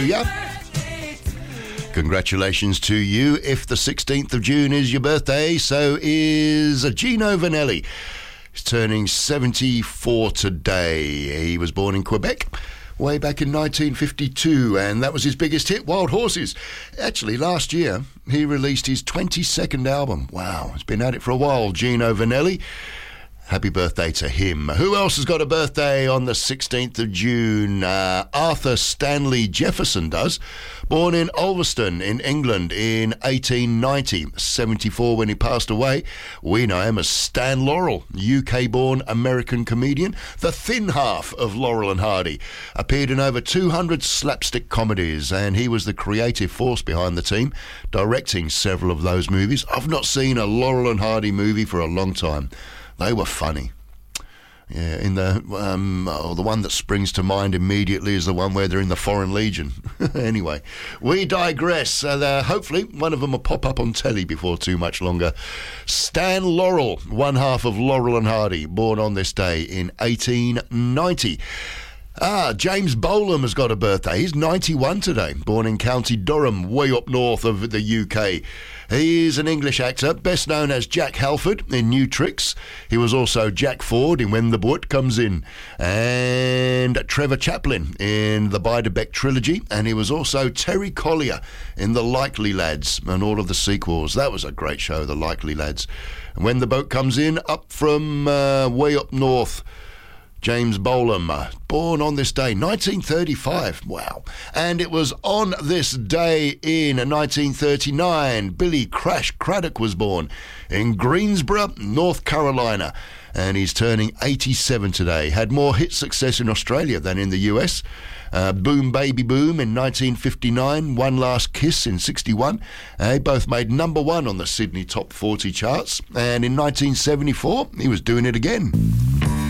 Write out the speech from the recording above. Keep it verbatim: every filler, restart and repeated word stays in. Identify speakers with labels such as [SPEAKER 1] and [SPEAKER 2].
[SPEAKER 1] Yeah. Congratulations to you. If the sixteenth of June is your birthday, so is Gino Vanelli. He's turning seventy-four today. He was born in Quebec way back in nineteen fifty-two, and that was his biggest hit, Wild Horses. Actually, last year, he released his twenty-second album. Wow, he's been at it for a while, Gino Vanelli. Happy birthday to him. Who else has got a birthday on the sixteenth of June? Uh, Arthur Stanley Jefferson does. Born in Ulverston in England in eighteen ninety. seventy-four when he passed away. We know him as Stan Laurel, U K-born American comedian, the thin half of Laurel and Hardy. Appeared in over two hundred slapstick comedies, and he was the creative force behind the team, directing several of those movies. I've not seen a Laurel and Hardy movie for a long time. They were funny. Yeah, in the um, oh, the one that springs to mind immediately is the one where they're in the Foreign Legion. Anyway, we digress. Uh, hopefully, one of them will pop up on telly before too much longer. Stan Laurel, one half of Laurel and Hardy, born on this day in eighteen ninety. Ah, James Bolam has got a birthday. He's ninety-one today, born in County Durham, way up north of the U K. He's an English actor, best known as Jack Halford in New Tricks. He was also Jack Ford in When the Boot Comes In, and Trevor Chaplin in the Beiderbecke trilogy, and he was also Terry Collier in The Likely Lads and all of the sequels. That was a great show, The Likely Lads. And When the Boat Comes In, up from uh, way up north, James Bolam, uh, born on this day, nineteen thirty-five. Wow. And it was on this day in nineteen thirty-nine, Billy Crash Craddock was born in Greensboro, North Carolina. And he's turning eighty-seven today. Had more hit success in Australia than in the U S. Uh, Boom Baby Boom in nineteen fifty-nine, One Last Kiss in sixty-one. Uh, they both made number one on the Sydney Top forty charts. And in nineteen seventy-four, he was doing it again.